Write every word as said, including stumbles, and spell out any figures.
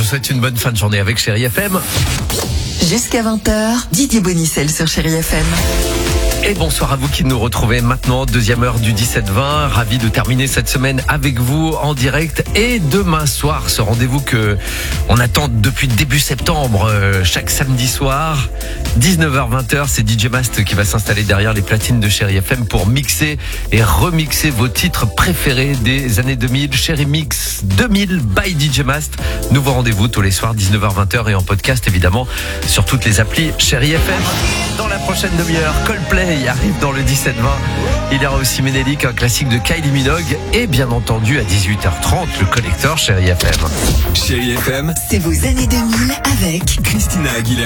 souhaite une bonne fin de journée avec Chérie F M. Jusqu'à vingt heures, Didier Bonicel sur Chérie F M. Et bonsoir à vous qui nous retrouvez maintenant, deuxième heure du dix-sept vingt. Ravi de terminer cette semaine avec vous en direct. Et demain soir, ce rendez-vous que on attend depuis début septembre, euh, chaque samedi soir, dix-neuf heures vingt heures, c'est D J Mast qui va s'installer derrière les platines de Chérie F M pour mixer et remixer vos titres préférés des années deux mille. Chérie Mix deux mille by D J Mast. Nouveau rendez-vous tous les soirs, dix-neuf heures vingt et en podcast évidemment sur toutes les applis Chérie F M. Dans la prochaine demi-heure, Coldplay arrive dans le dix-sept vingt. Il y aura aussi Ménélique, un classique de Kylie Minogue. Et bien entendu, à dix-huit heures trente, le collecteur Chérie F M. Chérie F M, C'est vos années deux mille avec Christina Aguilera.